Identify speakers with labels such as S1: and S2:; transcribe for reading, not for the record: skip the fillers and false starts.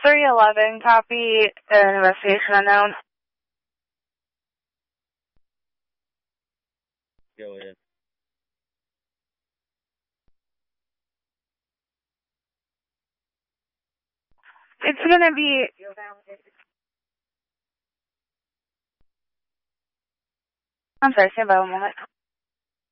S1: 311, copy, investigation unknown.
S2: Go ahead.
S1: It's gonna be... I'm sorry, stand by one moment.